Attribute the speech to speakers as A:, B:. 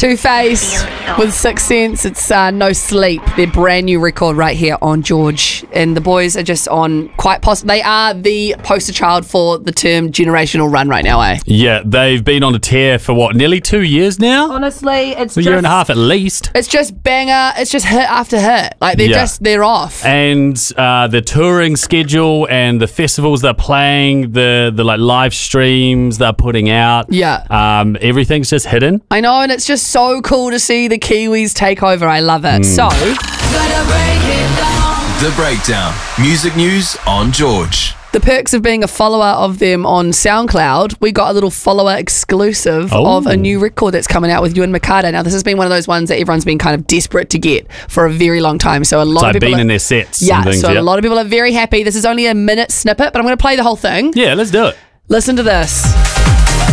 A: Two Face with 6 Sense. It's No Sleep, their brand new record right here on George. And the boys are just on they are the poster child for the term generational run right now, eh?
B: Yeah, they've been on a tear for what, nearly 2 years now?
A: Honestly, it's
B: a year and a half at least.
A: It's just banger. It's just hit after hit. Like they're off.
B: And the touring schedule and the festivals they're playing, the like live streams they're putting out.
A: Yeah.
B: Everything's just hidden.
A: I know, and it's just so cool to see the Kiwis take over. I love it. So,
C: The Breakdown. Music news on George.
A: the perks of being a follower of them on SoundCloud, we got a little follower exclusive of a new record that's coming out with Ewan Mikada. Now, this has been one of those ones that everyone's been kind of desperate to get for a very long time. So a lot of people
B: been in their sets.
A: Yeah,
B: and things,
A: so a lot of people are very happy. This is only a minute snippet, but I'm going to play the whole thing.
B: Yeah, let's do it.
A: Listen to this.